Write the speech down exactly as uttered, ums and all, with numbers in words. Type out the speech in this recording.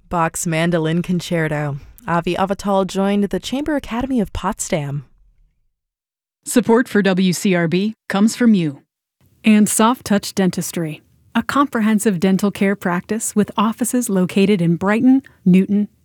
Bach's Mandolin Concerto. Avi Avital joined the Chamber Academy of Potsdam. Support for W C R B comes from you. And Soft Touch Dentistry, a comprehensive dental care practice with offices located in Brighton, Newton,